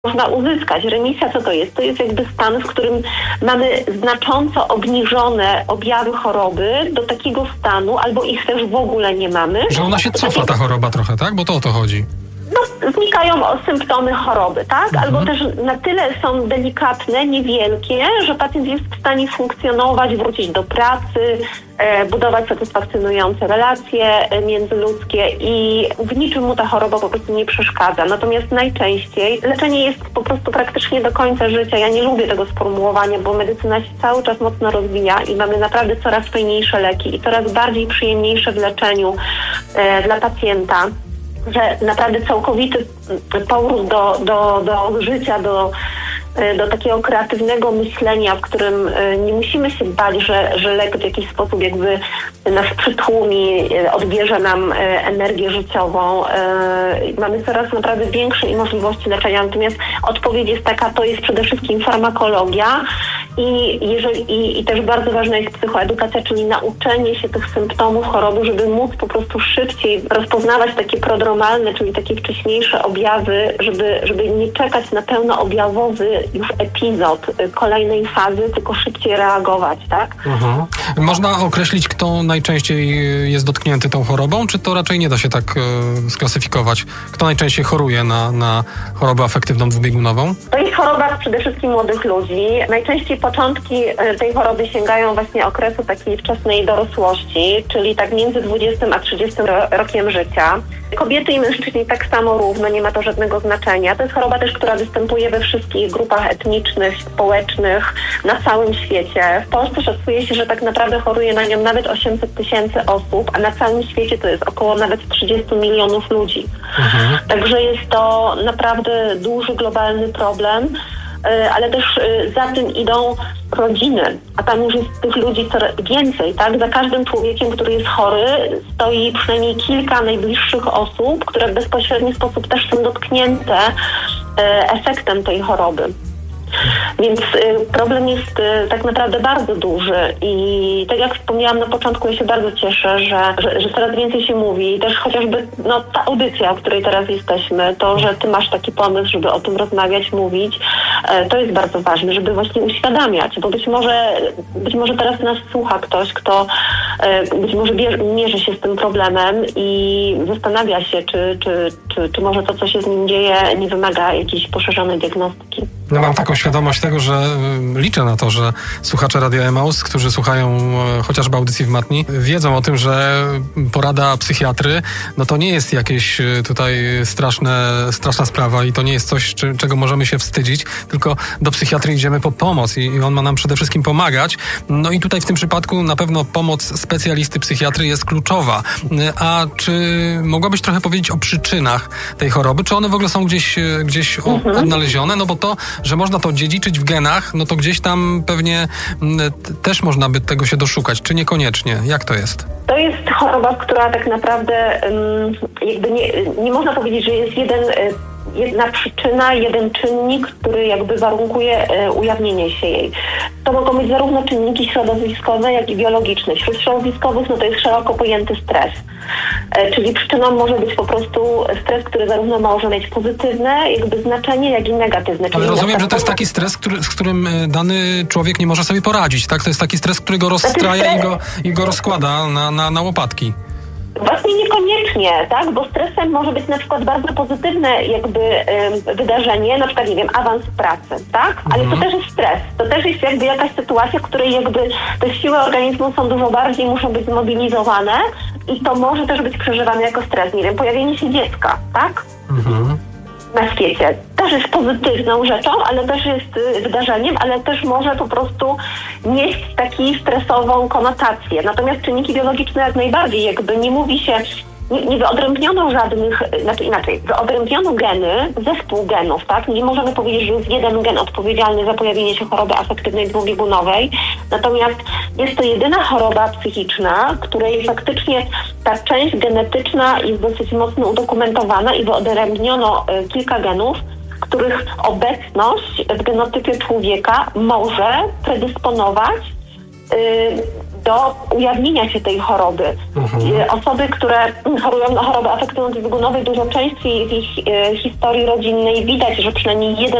można uzyskać. Remisja co to jest? To jest jakby stan, w którym mamy znacząco obniżone objawy choroby do takiego stanu, albo ich też w ogóle nie mamy. Że ona się cofa, ta choroba trochę, tak? Bo to o to chodzi. No, znikają symptomy choroby, tak? Albo też na tyle są delikatne, niewielkie, że pacjent jest w stanie funkcjonować, wrócić do pracy, budować satysfakcjonujące relacje międzyludzkie i w niczym mu ta choroba po prostu nie przeszkadza. Natomiast najczęściej leczenie jest po prostu praktycznie do końca życia. Ja nie lubię tego sformułowania, bo medycyna się cały czas mocno rozwija i mamy naprawdę coraz fajniejsze leki i coraz bardziej przyjemniejsze w leczeniu dla pacjenta. Że naprawdę całkowity powrót do życia, do takiego kreatywnego myślenia, w którym nie musimy się bać, że lek w jakiś sposób jakby nas przytłumi, odbierze nam energię życiową. Mamy coraz naprawdę większe możliwości leczenia, natomiast odpowiedź jest taka, to jest przede wszystkim farmakologia i też bardzo ważna jest psychoedukacja, czyli nauczenie się tych symptomów choroby, żeby móc po prostu szybciej rozpoznawać takie prodromalne, czyli takie wcześniejsze objawy, żeby nie czekać na pełnoobjawowy już epizod kolejnej fazy, tylko szybciej reagować, tak? Można określić, kto najczęściej jest dotknięty tą chorobą, czy to raczej nie da się tak sklasyfikować? Kto najczęściej choruje na chorobę afektywną dwubiegunową? To jest choroba przede wszystkim młodych ludzi. Najczęściej początki tej choroby sięgają właśnie okresu takiej wczesnej dorosłości, czyli tak między 20 a 30 rokiem życia. Kobiety i mężczyźni tak samo równo, nie ma to żadnego znaczenia. To jest choroba też, która występuje we wszystkich grupach etnicznych, społecznych, na całym świecie. W Polsce szacuje się, że tak naprawdę choruje na nią nawet 800 000 osób, a na całym świecie to jest około nawet 30 milionów ludzi. Także jest to naprawdę duży, globalny problem. Ale też za tym idą rodziny, a tam już jest tych ludzi coraz więcej, tak? Za każdym człowiekiem, który jest chory, stoi przynajmniej kilka najbliższych osób, które w bezpośredni sposób też są dotknięte efektem tej choroby. Więc problem jest tak naprawdę bardzo duży i tak jak wspomniałam na początku, ja się bardzo cieszę, że coraz więcej się mówi. Też chociażby ta audycja, o której teraz jesteśmy, to, że ty masz taki pomysł, żeby o tym rozmawiać, mówić, to jest bardzo ważne, żeby właśnie uświadamiać, bo być może teraz nas słucha ktoś, kto być może mierzy się z tym problemem i zastanawia się, czy może to, co się z nim dzieje, nie wymaga jakiejś poszerzonej diagnostyki. No mam taką świadomość tego, że liczę na to, że słuchacze Radia Emaus, którzy słuchają chociażby audycji w Matni, wiedzą o tym, że porada psychiatry, no to nie jest jakieś tutaj straszna sprawa i to nie jest coś, czego możemy się wstydzić, tylko do psychiatry idziemy po pomoc i on ma nam przede wszystkim pomagać. No i tutaj w tym przypadku na pewno pomoc specjalisty psychiatry jest kluczowa. A czy mogłabyś trochę powiedzieć o przyczynach tej choroby? Czy one w ogóle są gdzieś odnalezione? No bo to, że można to dziedziczyć w genach, no to gdzieś tam pewnie też można by tego się doszukać, czy niekoniecznie? Jak to jest? To jest choroba, która tak naprawdę jakby nie można powiedzieć, że jest jedna przyczyna, jeden czynnik, który jakby warunkuje ujawnienie się jej. To mogą być zarówno czynniki środowiskowe, jak i biologiczne. Wśród środowiskowych to jest szeroko pojęty stres. Czyli przyczyną może być po prostu stres, który zarówno może mieć pozytywne jakby znaczenie, jak i negatywne. Ale rozumiem, że to jest taki stres, z którym dany człowiek nie może sobie poradzić, tak? To jest taki stres, który go rozstraja i go rozkłada na łopatki. Właśnie niekoniecznie, tak? Bo stresem może być na przykład bardzo pozytywne jakby wydarzenie, na przykład, nie wiem, awans w pracy, tak? Ale to też jest stres. To też jest jakby jakaś sytuacja, w której jakby te siły organizmu są dużo bardziej, muszą być zmobilizowane i to może też być przeżywane jako stres. Nie wiem, pojawienie się dziecka, tak? Na świecie. Też jest pozytywną rzeczą, ale też jest wydarzeniem, ale też może po prostu nieść taką stresową konotację. Natomiast czynniki biologiczne jak najbardziej, jakby nie mówi się, nie wyodrębniono żadnych, wyodrębniono geny, zespół genów, tak? Nie możemy powiedzieć, że jest jeden gen odpowiedzialny za pojawienie się choroby afektywnej dwubiegunowej, natomiast jest to jedyna choroba psychiczna, której faktycznie ta część genetyczna jest dosyć mocno udokumentowana i wyodrębniono kilka genów, których obecność w genotypie człowieka może predysponować do ujawnienia się tej choroby. Osoby, które chorują na chorobę afektywno-dwubiegunowej, dużo częściej w ich historii rodzinnej widać, że przynajmniej jeden